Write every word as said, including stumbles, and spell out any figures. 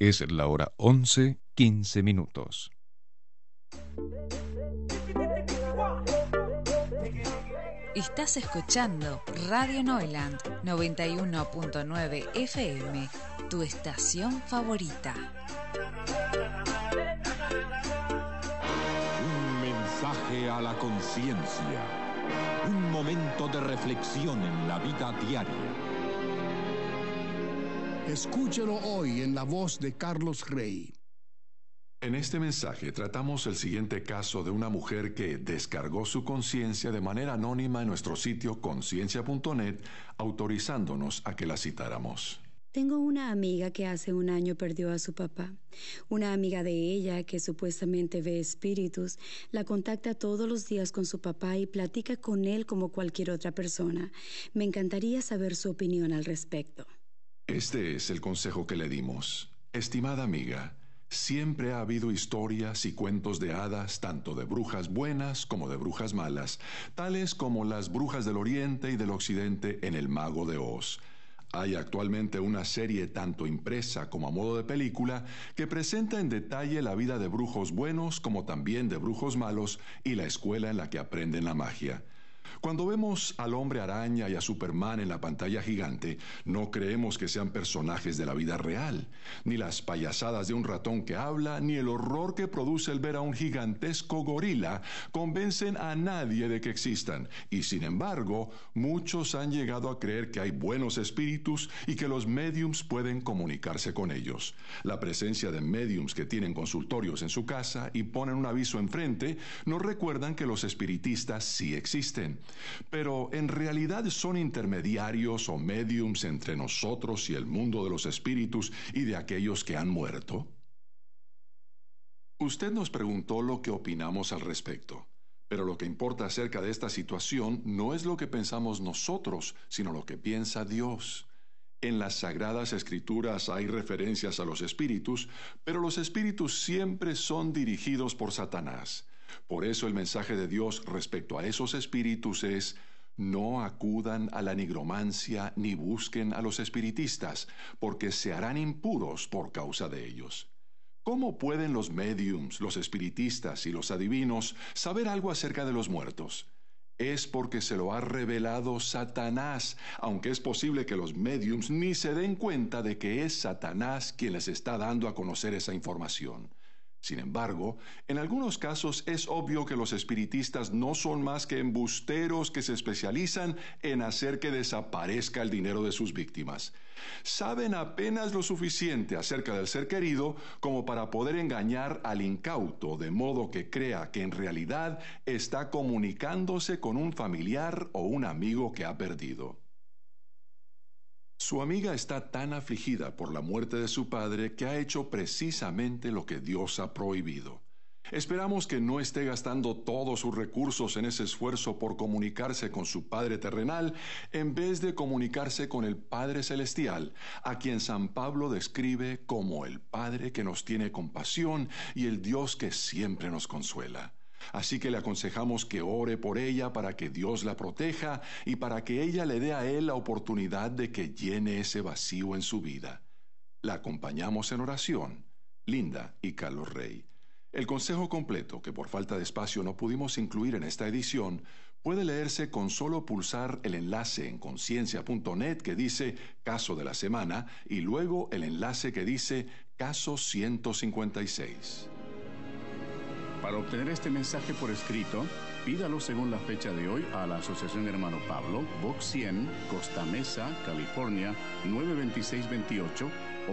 Es la hora once, quince minutos. Estás escuchando Radio Neuland noventa y uno punto nueve F M, tu estación favorita. Un mensaje a la conciencia. Un momento de reflexión en la vida diaria. Escúchelo hoy en la voz de Carlos Rey. En este mensaje tratamos el siguiente caso de una mujer que descargó su conciencia de manera anónima en nuestro sitio conciencia punto net, autorizándonos a que la citáramos. Tengo una amiga que hace un año perdió a su papá. Una amiga de ella que supuestamente ve espíritus, la contacta todos los días con su papá y platica con él como cualquier otra persona. Me encantaría saber su opinión al respecto. Este es el consejo que le dimos. Estimada amiga, siempre ha habido historias y cuentos de hadas, tanto de brujas buenas como de brujas malas, tales como las brujas del Oriente y del Occidente en El Mago de Oz. Hay actualmente una serie tanto impresa como a modo de película que presenta en detalle la vida de brujos buenos como también de brujos malos y la escuela en la que aprenden la magia. Cuando vemos al hombre araña y a Superman en la pantalla gigante, no creemos que sean personajes de la vida real, ni las payasadas de un ratón que habla, ni el horror que produce el ver a un gigantesco gorila convencen a nadie de que existan. Y sin embargo, muchos han llegado a creer que hay buenos espíritus y que los médiums pueden comunicarse con ellos. La presencia de médiums que tienen consultorios en su casa y ponen un aviso enfrente nos recuerdan que los espiritistas sí existen. Pero en realidad son intermediarios o médiums entre nosotros y el mundo de los espíritus y de aquellos que han muerto. Usted nos preguntó lo que opinamos al respecto, pero lo que importa acerca de esta situación no es lo que pensamos nosotros, sino lo que piensa Dios. En las Sagradas Escrituras hay referencias a los espíritus, pero los espíritus siempre son dirigidos por Satanás. Por eso el mensaje de Dios respecto a esos espíritus es: no acudan a la nigromancia ni busquen a los espiritistas, porque se harán impuros por causa de ellos. ¿Cómo pueden los médiums, los espiritistas y los adivinos saber algo acerca de los muertos? Es porque se lo ha revelado Satanás, aunque es posible que los médiums ni se den cuenta de que es Satanás quien les está dando a conocer esa información. Sin embargo, en algunos casos es obvio que los espiritistas no son más que embusteros que se especializan en hacer que desaparezca el dinero de sus víctimas. Saben apenas lo suficiente acerca del ser querido como para poder engañar al incauto, de modo que crea que en realidad está comunicándose con un familiar o un amigo que ha perdido. Su amiga está tan afligida por la muerte de su padre que ha hecho precisamente lo que Dios ha prohibido. Esperamos que no esté gastando todos sus recursos en ese esfuerzo por comunicarse con su Padre terrenal en vez de comunicarse con el Padre celestial, a quien San Pablo describe como el Padre que nos tiene compasión y el Dios que siempre nos consuela. Así que le aconsejamos que ore por ella para que Dios la proteja y para que ella le dé a él la oportunidad de que llene ese vacío en su vida. La acompañamos en oración, Linda y Carlos Rey. El consejo completo, que por falta de espacio no pudimos incluir en esta edición, puede leerse con solo pulsar el enlace en conciencia punto net que dice Caso de la Semana y luego el enlace que dice Caso ciento cincuenta y seis. Para obtener este mensaje por escrito, pídalo según la fecha de hoy a la Asociación Hermano Pablo, Box cien, Costa Mesa, California, nueve dos seis dos ocho, o